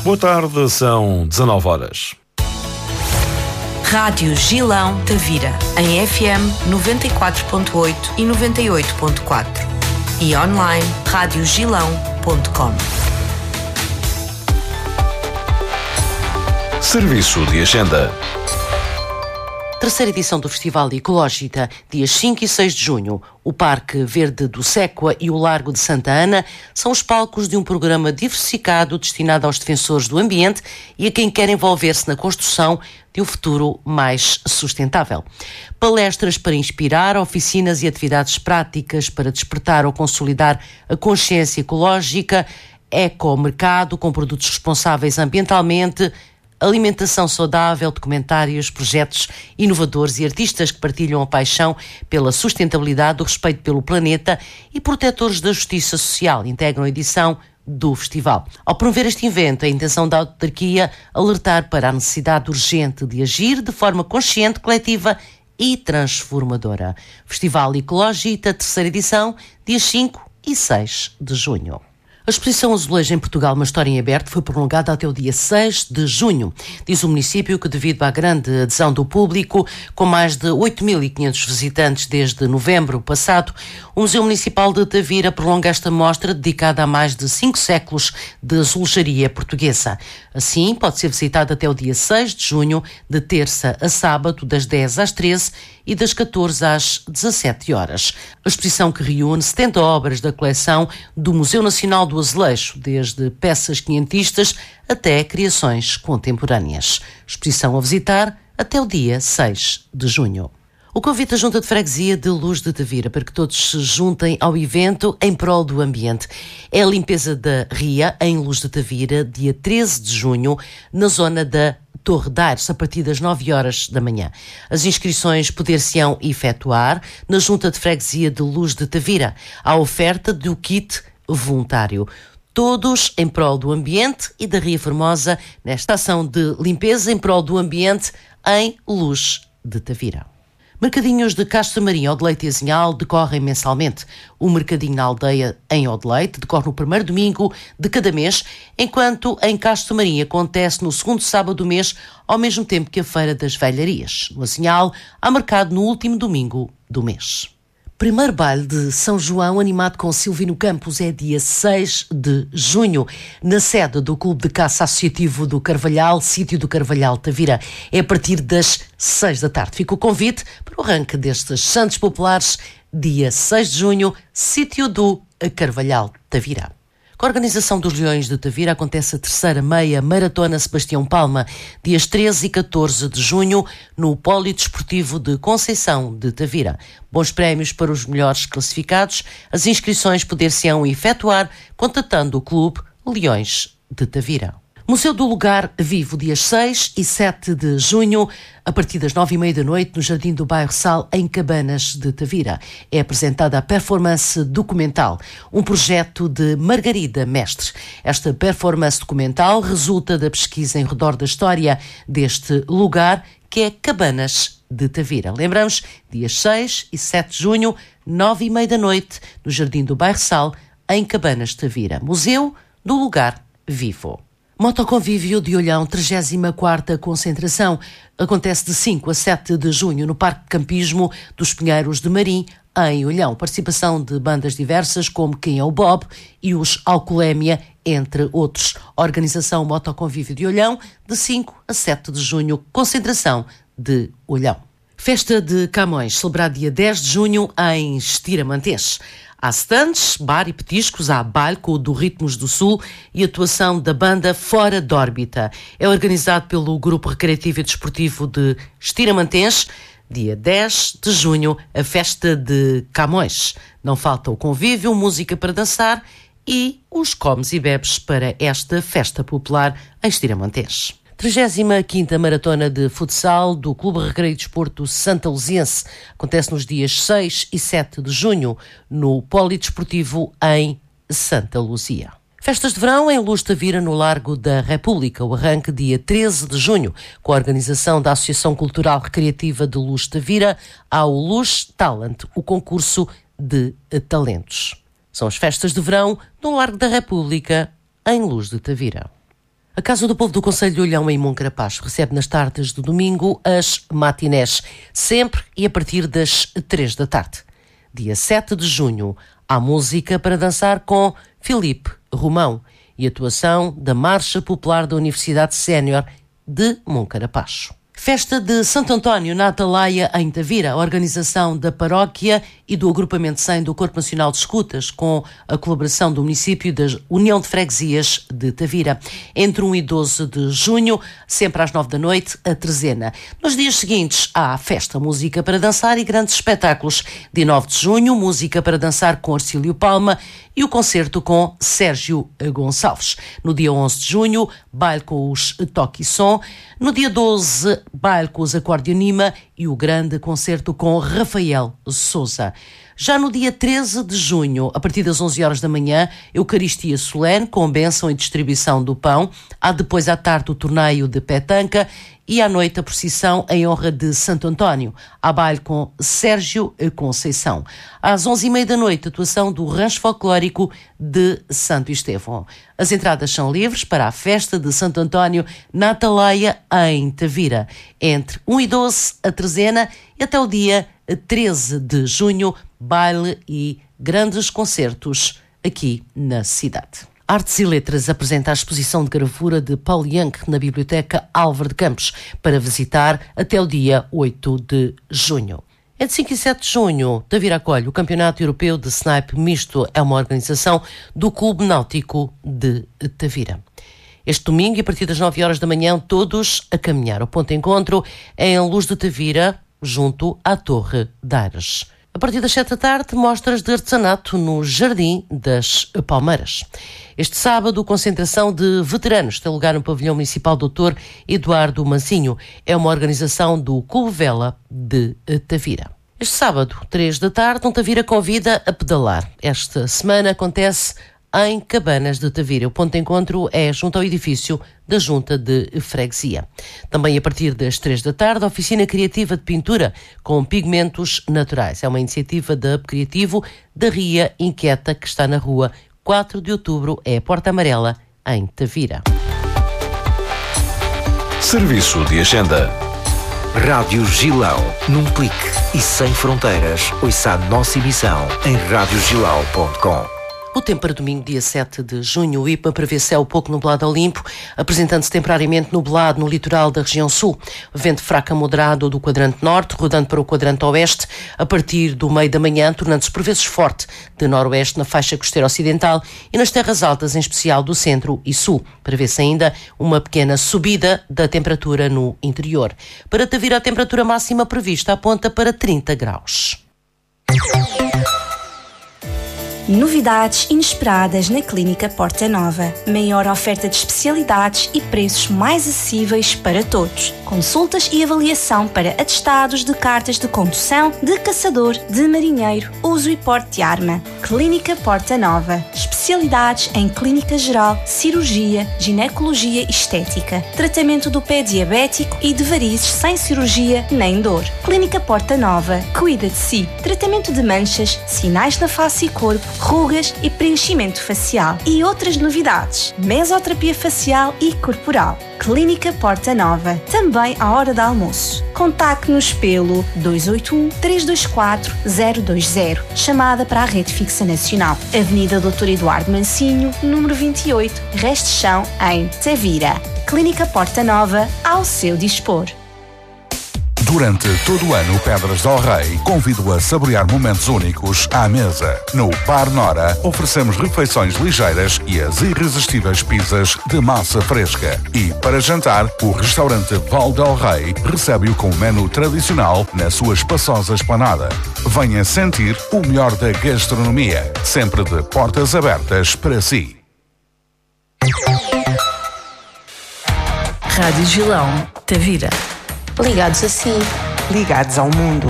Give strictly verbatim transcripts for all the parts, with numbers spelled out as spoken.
Boa tarde, são dezanove horas. Rádio Gilão Tavira, em F M noventa e quatro ponto oito e noventa e oito ponto quatro e online rádio gilão ponto com. Serviço de agenda. Terceira edição do Festival Ecológica, dias cinco e seis de junho. O Parque Verde do Séqua e o Largo de Santa Ana são os palcos de um programa diversificado destinado aos defensores do ambiente e a quem quer envolver-se na construção de um futuro mais sustentável. Palestras para inspirar, oficinas e atividades práticas para despertar ou consolidar a consciência ecológica, ecomercado com produtos responsáveis ambientalmente, alimentação saudável, documentários, projetos inovadores e artistas que partilham a paixão pela sustentabilidade, o respeito pelo planeta e protetores da justiça social integram a edição do festival. Ao promover este evento, a intenção da autarquia alertar para a necessidade urgente de agir de forma consciente, coletiva e transformadora. Festival Ecológica, terceira edição, dias cinco e seis de junho. A exposição Azulejo em Portugal, uma história em aberto, foi prolongada até o dia seis de junho. Diz o município que, devido à grande adesão do público, com mais de oito mil e quinhentos visitantes desde novembro passado, o Museu Municipal de Tavira prolonga esta mostra dedicada a mais de cinco séculos de azulejaria portuguesa. Assim, pode ser visitado até o dia seis de junho, de terça a sábado, das dez às treze e das catorze às dezassete horas. A exposição que reúne setenta obras da coleção do Museu Nacional do Azulejo, desde peças quinhentistas até criações contemporâneas. Exposição a visitar até o dia seis de junho. O convite da Junta de Freguesia de Luz de Tavira para que todos se juntem ao evento em prol do ambiente. É a limpeza da Ria em Luz de Tavira, dia treze de junho, na zona da Torre de Aires, a partir das nove horas da manhã. As inscrições poder-se-ão efetuar na Junta de Freguesia de Luz de Tavira, à oferta do kit voluntário. Todos em prol do ambiente e da Ria Formosa, nesta ação de limpeza em prol do ambiente em Luz de Tavira. Mercadinhos de Castro Marinho, Odeleite e Azinhal decorrem mensalmente. O Mercadinho na Aldeia, em Odeleite, decorre no primeiro domingo de cada mês, enquanto em Castro Marinho acontece no segundo sábado do mês, ao mesmo tempo que a Feira das Velharias. No Azinhal, há mercado no último domingo do mês. Primeiro baile de São João, animado com Silvino Campos, é dia seis de junho, na sede do Clube de Caça Associativo do Carvalhal, sítio do Carvalhal Tavira. É a partir das seis da tarde. Fica o convite para o arranque destes Santos Populares, dia seis de junho, sítio do Carvalhal Tavira. Com a organização dos Leões de Tavira acontece a terceira meia Maratona Sebastião Palma, dias treze e catorze de junho, no Polidesportivo de Conceição de Tavira. Bons prémios para os melhores classificados. As inscrições poder-se-ão efetuar contatando o Clube Leões de Tavira. Museu do Lugar Vivo, dias seis e sete de junho, a partir das nove e meia da noite, no Jardim do Bairro Sal, em Cabanas de Tavira. É apresentada a performance documental, um projeto de Margarida Mestre. Esta performance documental resulta da pesquisa em redor da história deste lugar, que é Cabanas de Tavira. Lembramos, dias seis e sete de junho, nove e meia da noite, no Jardim do Bairro Sal, em Cabanas de Tavira. Museu do Lugar Vivo. Motoconvívio de Olhão, trigésima quarta concentração, acontece de cinco a sete de junho no Parque de Campismo dos Pinheiros de Marim, em Olhão. Participação de bandas diversas como Quem é o Bob e os Alcoolémia, entre outros. Organização Motoconvívio de Olhão, de cinco a sete de junho, concentração de Olhão. Festa de Camões, celebrada dia dez de junho em Estiramantês. Há stands, bar e petiscos, há baile com o do Ritmos do Sul e atuação da banda Fora de Órbita. É organizado pelo Grupo Recreativo e Desportivo de Estiramantês. Dia dez de junho, a festa de Camões. Não falta o convívio, música para dançar e os comes e bebes para esta festa popular em Estiramantês. trigésima quinta Maratona de Futsal do Clube Recreio e Desporto Santa Luziense acontece nos dias seis e sete de junho no Polidesportivo em Santa Luzia. Festas de verão em Luz de Tavira, no Largo da República. O arranque dia treze de junho, com a organização da Associação Cultural Recreativa de Luz de Tavira, ao Luz Talent, o concurso de talentos. São as festas de verão no Largo da República, em Luz de Tavira. A Casa do Povo do Concelho de Olhão, em Moncarapaz, recebe nas tardes do domingo as matinés, sempre e a partir das três da tarde. Dia sete de junho, há música para dançar com Filipe Romão e atuação da Marcha Popular da Universidade Sénior de Moncarapaz. Festa de Santo António na Atalaia, em Tavira, a organização da paróquia e do agrupamento cem do Corpo Nacional de Escutas, com a colaboração do município da União de Freguesias de Tavira. Entre um e doze de junho, sempre às nove da noite, a trezena. Nos dias seguintes, há festa, música para dançar e grandes espetáculos. Dia nove de junho, música para dançar com Arcílio Palma e o concerto com Sérgio Gonçalves. No dia onze de junho, baile com os Toque e Som. No dia doze, baile com os Acordeonima e o grande concerto com Rafael Sousa. Já no dia treze de junho, a partir das onze horas da manhã, Eucaristia solene com bênção e distribuição do pão. Há depois à tarde o torneio de petanca e à noite a procissão em honra de Santo António. Há baile com Sérgio Conceição. Às onze e meia da noite, atuação do Rancho Folclórico de Santo Estevão. As entradas são livres para a festa de Santo António na Atalaia, em Tavira. Entre um e doze, a trezena, e até o dia treze de junho, baile e grandes concertos aqui na cidade. Artes e Letras apresenta a exposição de gravura de Paul Young na Biblioteca Álvaro de Campos para visitar até o dia oito de junho. Entre cinco e sete de junho, Tavira acolhe o Campeonato Europeu de Snipe Misto. É uma organização do Clube Náutico de Tavira. Este domingo, e a partir das nove horas da manhã, todos a caminhar. O ponto de encontro é em Luz de Tavira, junto à Torre de Aires. A partir das sete da tarde, mostras de artesanato no Jardim das Palmeiras. Este sábado, concentração de veteranos tem lugar no pavilhão municipal doutor Eduardo Mancinho. É uma organização do Clube Vela de Tavira. Este sábado, três da tarde, um Tavira convida a pedalar. Esta semana acontece em Cabanas de Tavira. O ponto de encontro é junto ao edifício da Junta de Freguesia. Também a partir das três da tarde, a oficina criativa de pintura com pigmentos naturais. É uma iniciativa da Hub Criativo da Ria Inquieta, que está na rua quatro de outubro, é a Porta Amarela, em Tavira. Serviço de Agenda. Rádio Gilão, num clique e sem fronteiras. Ouça a nossa emissão em rádio gilão ponto com. O tempo para domingo, dia sete de junho, o I P M prevê céu pouco nublado ao limpo, apresentando-se temporariamente nublado no litoral da região sul. Vento fraco a moderado do quadrante norte, rodando para o quadrante oeste, a partir do meio da manhã, tornando-se por vezes forte de noroeste na faixa costeira ocidental e nas terras altas, em especial do centro e sul. Prevê-se ainda uma pequena subida da temperatura no interior. Para Tavira, a temperatura máxima prevista aponta para trinta graus. Novidades inesperadas na Clínica Porta Nova. Maior oferta de especialidades e preços mais acessíveis para todos. Consultas e avaliação para atestados de cartas de condução, de caçador, de marinheiro, uso e porte de arma. Clínica Porta Nova. Especialidades em clínica geral, cirurgia, ginecologia e estética. Tratamento do pé diabético e de varizes sem cirurgia nem dor. Clínica Porta Nova. Cuida de si. Tratamento de manchas, sinais na face e corpo, rugas e preenchimento facial. E outras novidades. Mesoterapia facial e corporal. Clínica Porta Nova. Também à hora de almoço. Contacte-nos pelo dois oito um, três dois quatro, zero dois zero. Chamada para a Rede Fixa Nacional. Avenida doutor Eduardo Mancinho, número vinte e oito, Resto de Chão, em Tavira. Clínica Porta Nova, ao seu dispor. Durante todo o ano, Pedras del Rei convido a saborear momentos únicos à mesa. No Bar Nora, oferecemos refeições ligeiras e as irresistíveis pizzas de massa fresca. E, para jantar, o restaurante Val del Rei recebe-o com o menu tradicional na sua espaçosa esplanada. Venha sentir o melhor da gastronomia, sempre de portas abertas para si. Rádio Gilão, Tavira. Ligados a si. Ligados ao mundo.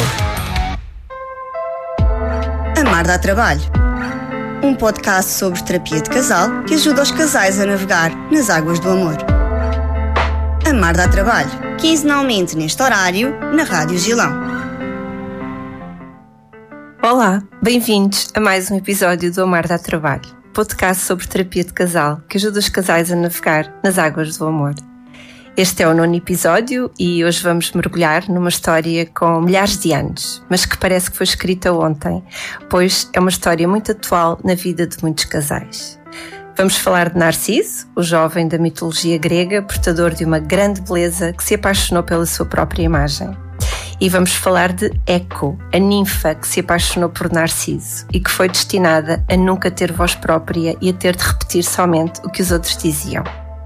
Amar dá trabalho. Um podcast sobre terapia de casal que ajuda os casais a navegar nas águas do amor. Amar dá trabalho. Quinzenalmente neste horário, na Rádio Gilão. Olá, bem-vindos a mais um episódio do Amar dá Trabalho. podcast sobre terapia de casal que ajuda os casais a navegar nas águas do amor. Este é o nono episódio e hoje vamos mergulhar numa história com milhares de anos, mas que parece que foi escrita ontem, pois é uma história muito atual na vida de muitos casais. Vamos falar de Narciso, o jovem da mitologia grega, portador de uma grande beleza que se apaixonou pela sua própria imagem. E vamos falar de Eco, a ninfa que se apaixonou por Narciso e que foi destinada a nunca ter voz própria e a ter de repetir somente o que os outros diziam.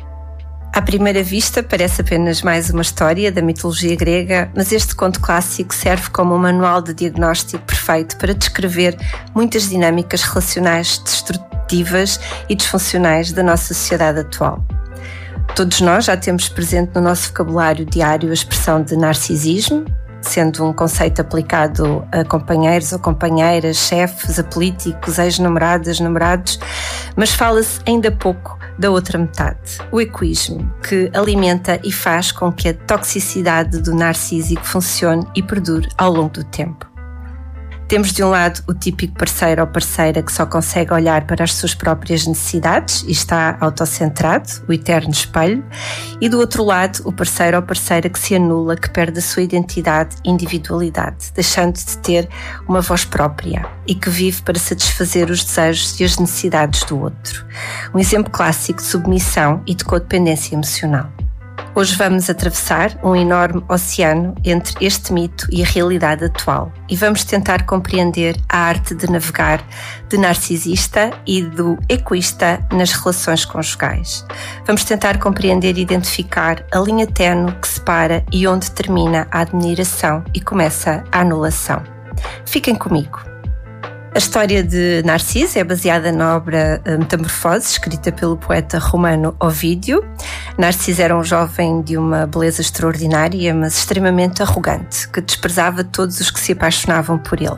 À primeira vista parece apenas mais uma história da mitologia grega, mas este conto clássico serve como um manual de diagnóstico perfeito para descrever muitas dinâmicas relacionais destrutivas e disfuncionais da nossa sociedade atual. Todos nós já temos presente no nosso vocabulário diário a expressão de narcisismo, sendo um conceito aplicado a companheiros ou companheiras, chefes, a políticos, ex-namoradas, namorados, mas fala-se ainda pouco da outra metade, o egoísmo, que alimenta e faz com que a toxicidade do narcísico funcione e perdure ao longo do tempo. Temos de um lado o típico parceiro ou parceira que só consegue olhar para as suas próprias necessidades e está autocentrado, o eterno espelho, e do outro lado o parceiro ou parceira que se anula, que perde a sua identidade e individualidade, deixando de ter uma voz própria e que vive para satisfazer os desejos e as necessidades do outro. Um exemplo clássico de submissão e de codependência emocional. Hoje vamos atravessar um enorme oceano entre este mito e a realidade atual e vamos tentar compreender a arte de navegar de narcisista e do egoísta nas relações conjugais. Vamos tentar compreender e identificar a linha ténue que separa e onde termina a admiração e começa a anulação. Fiquem comigo. A história de Narciso é baseada na obra Metamorfose, escrita pelo poeta romano Ovídio. Narciso era um jovem de uma beleza extraordinária, mas extremamente arrogante, que desprezava todos os que se apaixonavam por ele.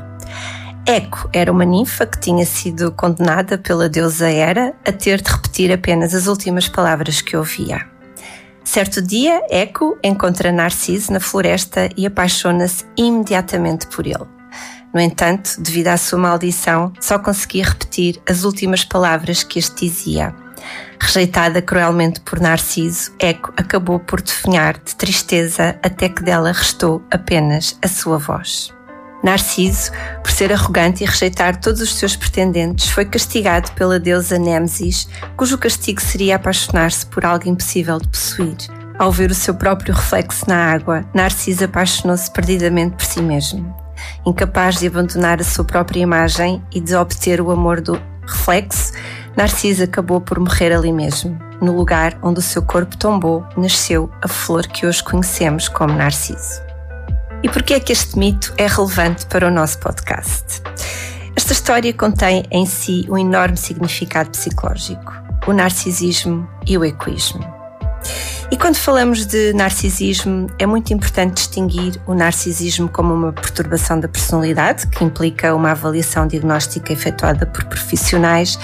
Eco era uma ninfa que tinha sido condenada pela deusa Hera a ter de repetir apenas as últimas palavras que ouvia. Certo dia, Eco encontra Narciso na floresta e apaixona-se imediatamente por ele. No entanto, devido à sua maldição, só conseguia repetir as últimas palavras que este dizia. Rejeitada cruelmente por Narciso, Eco acabou por definhar de tristeza até que dela restou apenas a sua voz. Narciso, por ser arrogante e rejeitar todos os seus pretendentes, foi castigado pela deusa Nêmesis, cujo castigo seria apaixonar-se por algo impossível de possuir. Ao ver o seu próprio reflexo na água, Narciso apaixonou-se perdidamente por si mesmo. Incapaz de abandonar a sua própria imagem e de obter o amor do reflexo, Narciso acabou por morrer ali mesmo. No lugar onde o seu corpo tombou, nasceu a flor que hoje conhecemos como Narciso. E por que é que este mito é relevante para o nosso podcast? Esta história contém em si um enorme significado psicológico, o narcisismo e o egoísmo. E quando falamos de narcisismo, é muito importante distinguir o narcisismo como uma perturbação da personalidade, que implica uma avaliação diagnóstica efetuada por profissionais,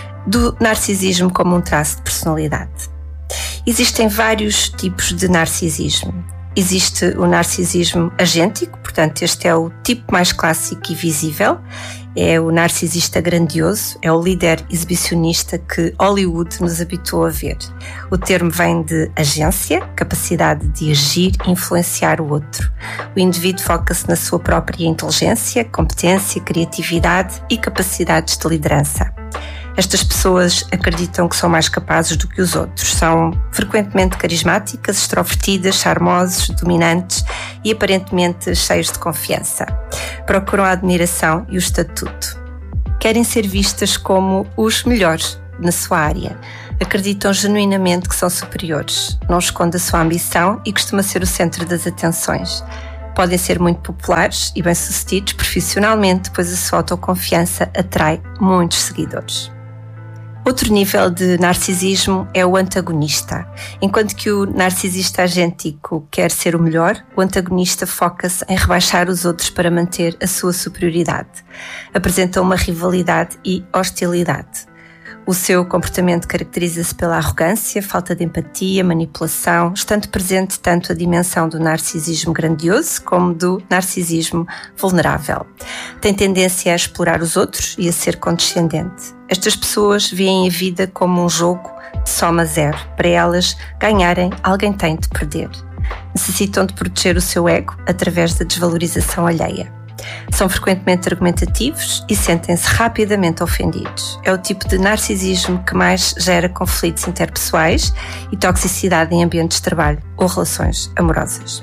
do narcisismo como um traço de personalidade. Existem vários tipos de narcisismo. Existe o narcisismo agêntico, portanto este é o tipo mais clássico e visível, é o narcisista grandioso, é o líder exibicionista que Hollywood nos habituou a ver. O termo vem de agência, capacidade de agir e influenciar o outro. O indivíduo foca-se na sua própria inteligência, competência, criatividade e capacidades de liderança. Estas pessoas acreditam que são mais capazes do que os outros. São frequentemente carismáticas, extrovertidas, charmosos, dominantes e aparentemente cheios de confiança. Procuram a admiração e o estatuto. Querem ser vistas como os melhores na sua área. Acreditam genuinamente que são superiores. Não esconde a sua ambição e costuma ser o centro das atenções. Podem ser muito populares e bem-sucedidos profissionalmente, pois a sua autoconfiança atrai muitos seguidores. Outro nível de narcisismo é o antagonista. Enquanto que o narcisista agêntico quer ser o melhor, o antagonista foca-se em rebaixar os outros para manter a sua superioridade. Apresenta uma rivalidade e hostilidade. O seu comportamento caracteriza-se pela arrogância, falta de empatia, manipulação, estando presente tanto a dimensão do narcisismo grandioso como do narcisismo vulnerável. Tem tendência a explorar os outros e a ser condescendente. Estas pessoas veem a vida como um jogo de soma zero. Para elas, ganharem, alguém tem de perder. Necessitam de proteger o seu ego através da desvalorização alheia. São frequentemente argumentativos e sentem-se rapidamente ofendidos. É o tipo de narcisismo que mais gera conflitos interpessoais e toxicidade em ambientes de trabalho ou relações amorosas.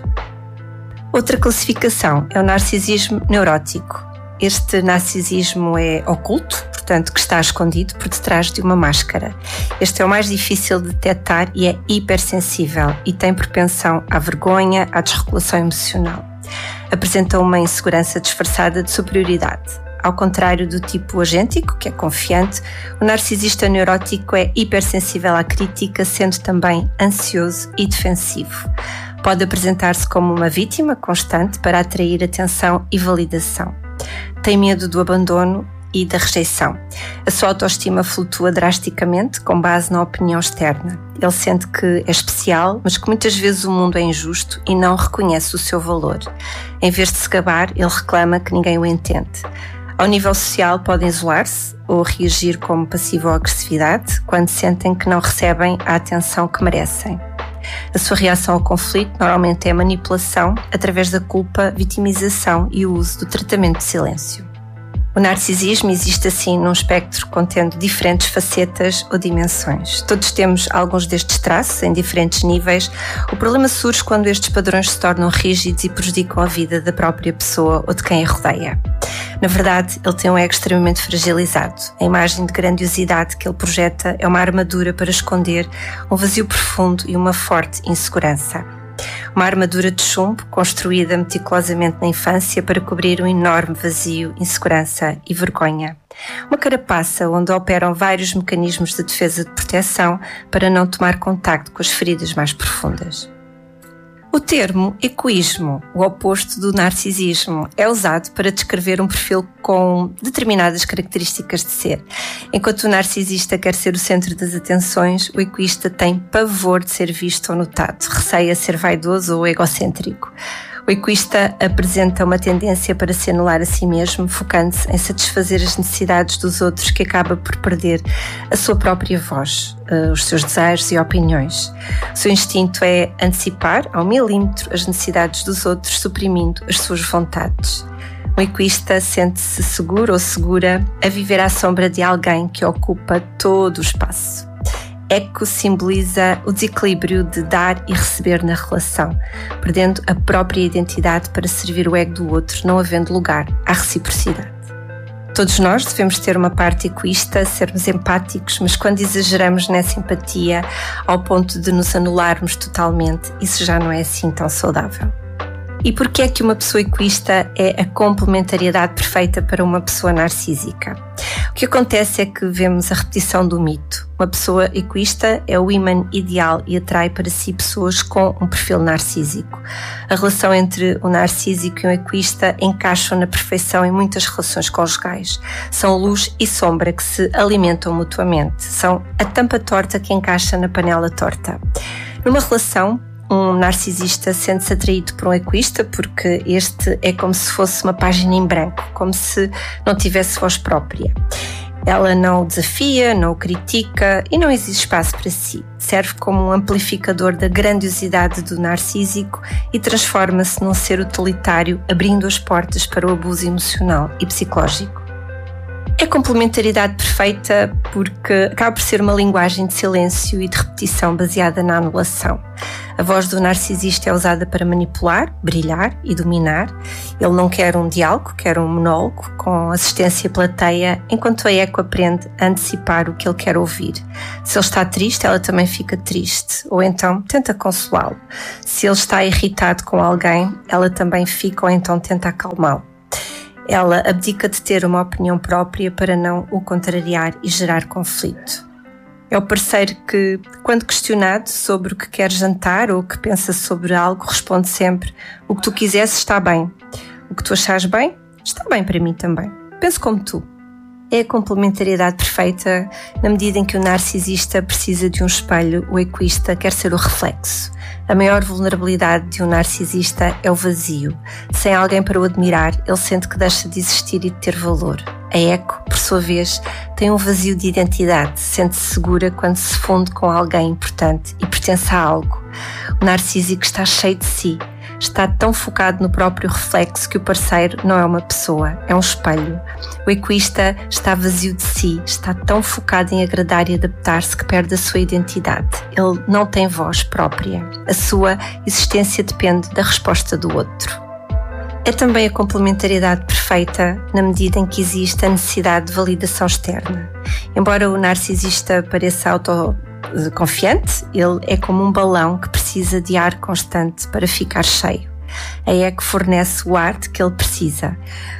Outra classificação é o narcisismo neurótico. Este narcisismo é oculto, portanto que está escondido por detrás de uma máscara. Este é o mais difícil de detectar e é hipersensível e tem propensão à vergonha, à desregulação emocional. Apresenta uma insegurança disfarçada de superioridade. Ao contrário do tipo agêntico, que é confiante, o narcisista neurótico é hipersensível à crítica, sendo também ansioso e defensivo. Pode apresentar-se como uma vítima constante para atrair atenção e validação. Tem medo do abandono e da rejeição. A sua autoestima flutua drasticamente com base na opinião externa. Ele sente que é especial, mas que muitas vezes o mundo é injusto e não reconhece o seu valor. Em vez de se gabar, ele reclama que ninguém o entende. Ao nível social, podem isolar-se ou reagir como passivo ou agressividade quando sentem que não recebem a atenção que merecem. A sua reação ao conflito normalmente é a manipulação através da culpa, vitimização e o uso do tratamento de silêncio. O narcisismo existe assim num espectro contendo diferentes facetas ou dimensões. Todos temos alguns destes traços em diferentes níveis. O problema surge quando estes padrões se tornam rígidos e prejudicam a vida da própria pessoa ou de quem a rodeia. Na verdade, ele tem um ego extremamente fragilizado. A imagem de grandiosidade que ele projeta é uma armadura para esconder um vazio profundo e uma forte insegurança. Uma armadura de chumbo construída meticulosamente na infância para cobrir um enorme vazio, insegurança e vergonha. Uma carapaça onde operam vários mecanismos de defesa de proteção para não tomar contacto com as feridas mais profundas. O termo egoísmo, o oposto do narcisismo, é usado para descrever um perfil com determinadas características de ser. Enquanto o narcisista quer ser o centro das atenções, o egoísta tem pavor de ser visto ou notado, receia ser vaidoso ou egocêntrico. O egoísta apresenta uma tendência para se anular a si mesmo, focando-se em satisfazer as necessidades dos outros, que acaba por perder a sua própria voz, os seus desejos e opiniões. O seu instinto é antecipar ao milímetro as necessidades dos outros, suprimindo as suas vontades. O egoísta sente-se seguro ou segura a viver à sombra de alguém que ocupa todo o espaço. Eco simboliza o desequilíbrio de dar e receber na relação, perdendo a própria identidade para servir o ego do outro, não havendo lugar à reciprocidade. Todos nós devemos ter uma parte egoísta, sermos empáticos, mas quando exageramos nessa empatia ao ponto de nos anularmos totalmente, isso já não é assim tão saudável. E porquê é que uma pessoa egoísta é a complementariedade perfeita para uma pessoa narcísica? O que acontece é que vemos a repetição do mito. Uma pessoa egoísta é o ímã ideal e atrai para si pessoas com um perfil narcísico. A relação entre o narcísico e o egoísta encaixam na perfeição em muitas relações conjugais. São luz e sombra que se alimentam mutuamente. São a tampa torta que encaixa na panela torta. Numa relação, um narcisista sente-se atraído por um egoísta porque este é como se fosse uma página em branco, como se não tivesse voz própria. Ela não o desafia, não o critica e não existe espaço para si. Serve como um amplificador da grandiosidade do narcísico e transforma-se num ser utilitário, abrindo as portas para o abuso emocional e psicológico. É complementaridade perfeita porque acaba por ser uma linguagem de silêncio e de repetição baseada na anulação. A voz do narcisista é usada para manipular, brilhar e dominar. Ele não quer um diálogo, quer um monólogo com assistência plateia, enquanto a eco aprende a antecipar o que ele quer ouvir. Se ele está triste, ela também fica triste, ou então tenta consolá-lo. Se ele está irritado com alguém, ela também fica ou então tenta acalmá-lo. Ela abdica de ter uma opinião própria para não o contrariar e gerar conflito. É o parceiro que, quando questionado sobre o que quer jantar ou o que pensa sobre algo, responde sempre: o que tu quiseres está bem. O que tu achares bem, está bem para mim também. Penso como tu. É a complementariedade perfeita na medida em que o narcisista precisa de um espelho, o egoísta quer ser o reflexo. A maior vulnerabilidade de um narcisista é o vazio. Sem alguém para o admirar, ele sente que deixa de existir e de ter valor. A eco, por sua vez, tem um vazio de identidade, sente-se segura quando se funde com alguém importante e pertence a algo. O narcísico está cheio de si, está tão focado no próprio reflexo que o parceiro não é uma pessoa, é um espelho. O egoísta está vazio de si, está tão focado em agradar e adaptar-se que perde a sua identidade. Ele não tem voz própria. A sua existência depende da resposta do outro. É também a complementariedade perfeita na medida em que existe a necessidade de validação externa. Embora o narcisista pareça autoconfiante, ele é como um balão que precisa de ar constante para ficar cheio. A eco fornece o ar de que ele precisa.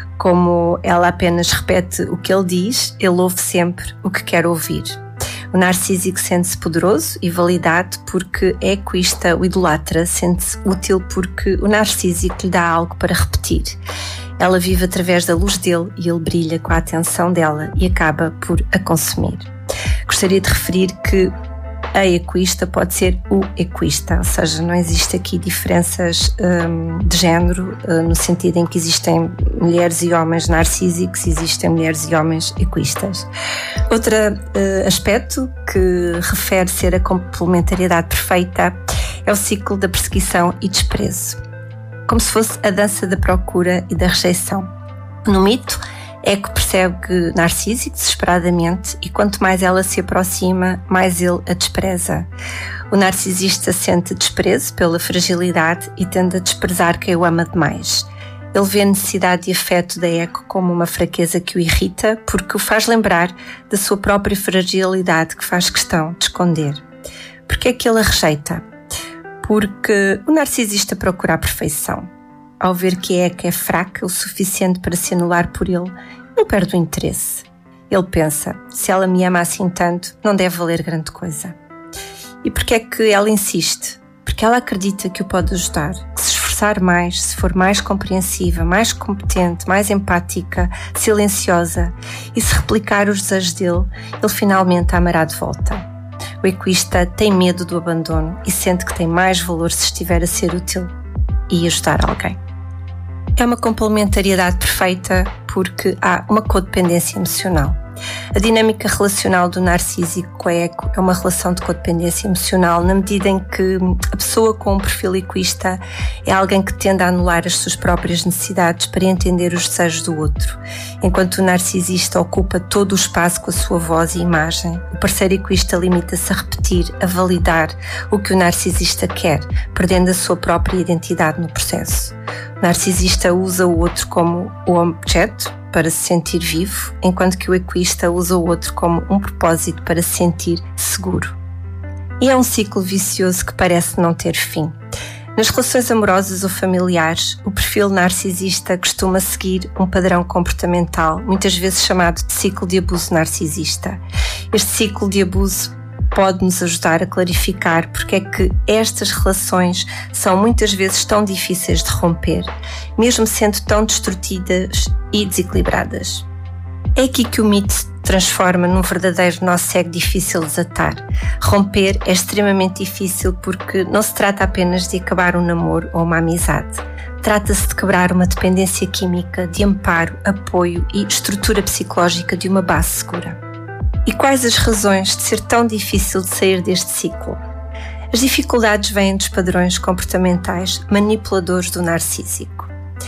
Como ela apenas repete o que ele diz, ele ouve sempre o que quer ouvir. O narcísico sente-se poderoso e validado porque é egoísta, o idolatra, sente-se útil porque o narcísico lhe dá algo para repetir. Ela vive através da luz dele e ele brilha com a atenção dela e acaba por a consumir. Gostaria de referir que a egoísta pode ser o egoísta, ou seja, não existe aqui diferenças hum, de género, hum, no sentido em que existem mulheres e homens narcísicos, existem mulheres e homens egoístas. Outro uh, aspecto que refere ser a complementariedade perfeita é o ciclo da perseguição e desprezo, como se fosse a dança da procura e da rejeição. No mito, Eco persegue Narcísico desesperadamente e quanto mais ela se aproxima, mais ele a despreza. O narcisista sente desprezo pela fragilidade e tende a desprezar quem o ama demais. Ele vê a necessidade de afeto da Eco como uma fraqueza que o irrita porque o faz lembrar da sua própria fragilidade que faz questão de esconder. Por que é que ele a rejeita? Porque o narcisista procura a perfeição. Ao ver que a Eco é fraca o suficiente para se anular por ele, não perde o interesse. Ele pensa, se ela me ama assim tanto, não deve valer grande coisa. E por que é que ela insiste? Porque ela acredita que o pode ajudar, que se esforçar mais, se for mais compreensiva, mais competente, mais empática, silenciosa e se replicar os desejos dele, ele finalmente a amará de volta. O egoísta tem medo do abandono e sente que tem mais valor se estiver a ser útil e ajudar alguém. É uma complementariedade perfeita porque há uma codependência emocional. A dinâmica relacional do narcísico com a Eco é uma relação de codependência emocional na medida em que a pessoa com um perfil egoísta é alguém que tende a anular as suas próprias necessidades para entender os desejos do outro. Enquanto o narcisista ocupa todo o espaço com a sua voz e imagem, o parceiro egoísta limita-se a repetir, a validar o que o narcisista quer, perdendo a sua própria identidade no processo. O narcisista usa o outro como o objeto para se sentir vivo, enquanto que o egoísta usa o outro como um propósito para se sentir seguro. E é um ciclo vicioso que parece não ter fim. Nas relações amorosas ou familiares, o perfil narcisista costuma seguir um padrão comportamental, muitas vezes chamado de ciclo de abuso narcisista. Este ciclo de abuso pode nos ajudar a clarificar porque é que estas relações são muitas vezes tão difíceis de romper, mesmo sendo tão destrutivas e desequilibradas. É aqui que o mito se transforma num verdadeiro nó cego difícil de desatar. Romper é extremamente difícil porque não se trata apenas de acabar um namoro ou uma amizade. Trata-se de quebrar uma dependência química, de amparo, apoio e estrutura psicológica de uma base segura. E quais as razões de ser tão difícil de sair deste ciclo? As dificuldades vêm dos padrões comportamentais manipuladores do narcísico.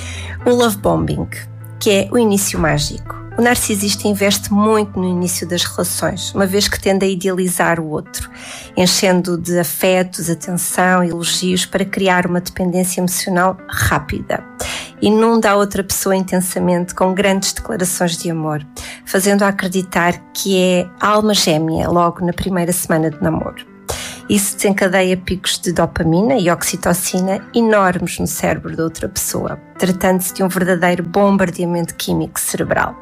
O love bombing, que é o início mágico. O narcisista investe muito no início das relações, uma vez que tende a idealizar o outro, enchendo de afetos, atenção e elogios para criar uma dependência emocional rápida. Inunda a outra pessoa intensamente com grandes declarações de amor, fazendo-a acreditar que é a alma gêmea logo na primeira semana de namoro. Isso desencadeia picos de dopamina e oxitocina enormes no cérebro da outra pessoa, tratando-se de um verdadeiro bombardeamento químico cerebral.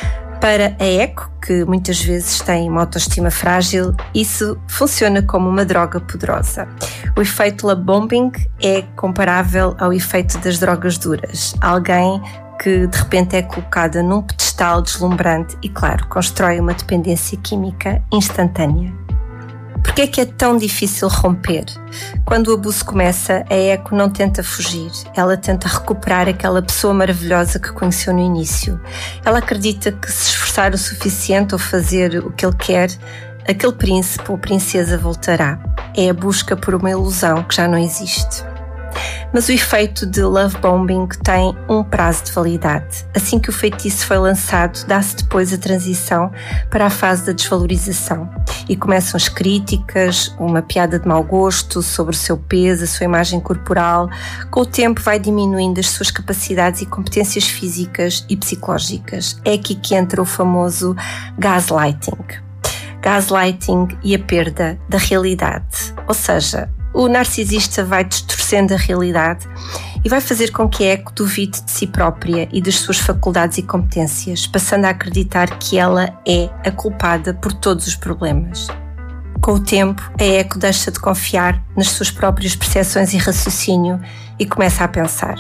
Para a Eco, que muitas vezes tem uma autoestima frágil, isso funciona como uma droga poderosa. O efeito love bombing é comparável ao efeito das drogas duras. Alguém que de repente é colocada num pedestal deslumbrante e, claro, constrói uma dependência química instantânea. Por que é que é tão difícil romper? Quando o abuso começa, a Echo não tenta fugir. Ela tenta recuperar aquela pessoa maravilhosa que conheceu no início. Ela acredita que se esforçar o suficiente ou fazer o que ele quer, aquele príncipe ou princesa voltará. É a busca por uma ilusão que já não existe. Mas o efeito de love bombing tem um prazo de validade. Assim que o feitiço foi lançado, dá-se depois a transição para a fase da desvalorização. E começam as críticas, uma piada de mau gosto sobre o seu peso, a sua imagem corporal. Com o tempo vai diminuindo as suas capacidades e competências físicas e psicológicas. É aqui que entra o famoso gaslighting. Gaslighting e a perda da realidade. Ou seja, o narcisista vai distorcendo a realidade e vai fazer com que a Echo duvide de si própria e das suas faculdades e competências, passando a acreditar que ela é a culpada por todos os problemas. Com o tempo, a Echo deixa de confiar nas suas próprias percepções e raciocínio e começa a pensar: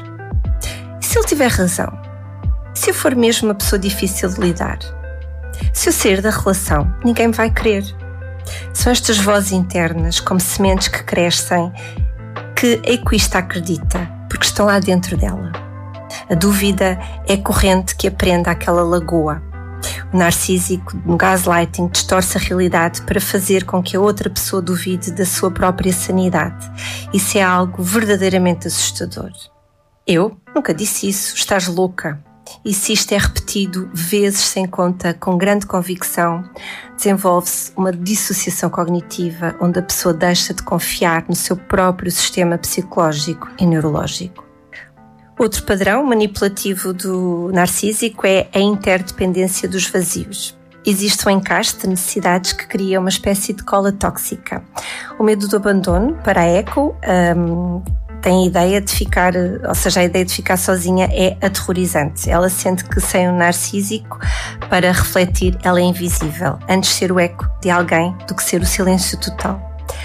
e se ele tiver razão? Se eu for mesmo uma pessoa difícil de lidar? Se eu sair da relação, ninguém me vai querer. São estas vozes internas, como sementes que crescem, que a egoísta acredita, porque estão lá dentro dela. A dúvida é a corrente que aprende àquela lagoa. O narcísico, no gaslighting, distorce a realidade para fazer com que a outra pessoa duvide da sua própria sanidade. Isso é algo verdadeiramente assustador. Eu nunca disse isso, estás louca. E se isto é repetido vezes sem conta, com grande convicção, desenvolve-se uma dissociação cognitiva onde a pessoa deixa de confiar no seu próprio sistema psicológico e neurológico. Outro padrão manipulativo do narcísico é a interdependência dos vazios. Existe um encaixe de necessidades que cria uma espécie de cola tóxica. O medo do abandono, para a Echo, um, tem a ideia de ficar, ou seja, a ideia de ficar sozinha é aterrorizante. Ela sente que sem um narcísico, para refletir, ela é invisível. Antes ser o eco de alguém do que ser o silêncio total.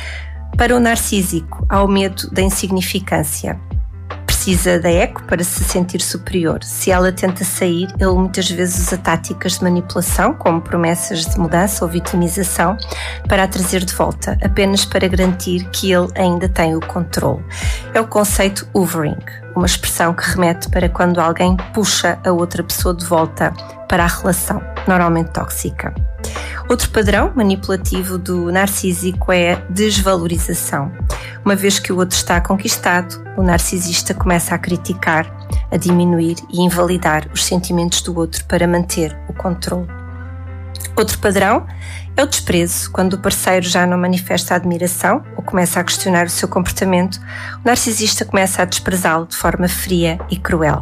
Para o narcísico, há o medo da insignificância. Precisa da Echo para se sentir superior. Se ela tenta sair, ele muitas vezes usa táticas de manipulação, como promessas de mudança ou vitimização, para a trazer de volta, apenas para garantir que ele ainda tem o controle. É o conceito hoovering, uma expressão que remete para quando alguém puxa a outra pessoa de volta para a relação, normalmente tóxica. Outro padrão manipulativo do narcísico é a desvalorização. Uma vez que o outro está conquistado, o narcisista começa a criticar, a diminuir e invalidar os sentimentos do outro para manter o controle. Outro padrão é o desprezo. Quando o parceiro já não manifesta admiração ou começa a questionar o seu comportamento, o narcisista começa a desprezá-lo de forma fria e cruel.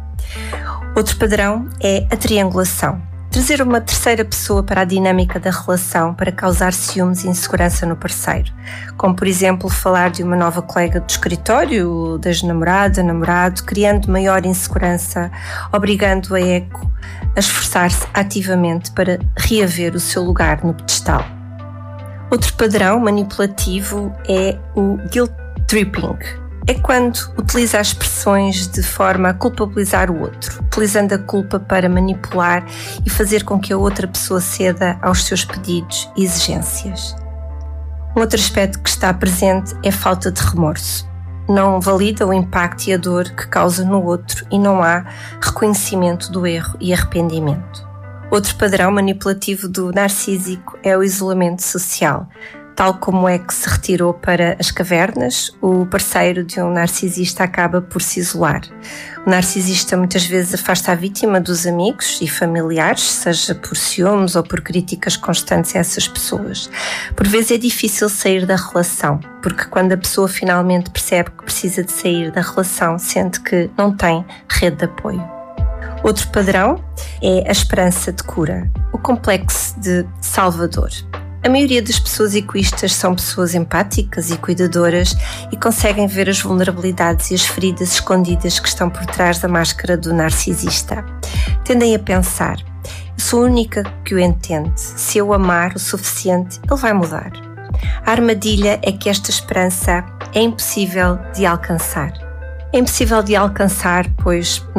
Outro padrão é a triangulação. Trazer uma terceira pessoa para a dinâmica da relação para causar ciúmes e insegurança no parceiro. Como, por exemplo, falar de uma nova colega do escritório, da namorada, namorado, criando maior insegurança, obrigando a Echo a esforçar-se ativamente para reaver o seu lugar no pedestal. Outro padrão manipulativo é o guilt tripping. É quando utiliza as expressões de forma a culpabilizar o outro, utilizando a culpa para manipular e fazer com que a outra pessoa ceda aos seus pedidos e exigências. Um outro aspecto que está presente é a falta de remorso. Não valida o impacto e a dor que causa no outro e não há reconhecimento do erro e arrependimento. Outro padrão manipulativo do narcísico é o isolamento social. Tal como é que se retirou para as cavernas, o parceiro de um narcisista acaba por se isolar. O narcisista muitas vezes afasta a vítima dos amigos e familiares, seja por ciúmes ou por críticas constantes a essas pessoas. Por vezes é difícil sair da relação, porque quando a pessoa finalmente percebe que precisa de sair da relação, sente que não tem rede de apoio. Outro padrão é a esperança de cura, o complexo de Salvador. A maioria das pessoas egoístas são pessoas empáticas e cuidadoras e conseguem ver as vulnerabilidades e as feridas escondidas que estão por trás da máscara do narcisista. Tendem a pensar: eu sou a única que o entende, se eu amar o suficiente, ele vai mudar. A armadilha é que esta esperança é impossível de alcançar. É impossível de alcançar, pois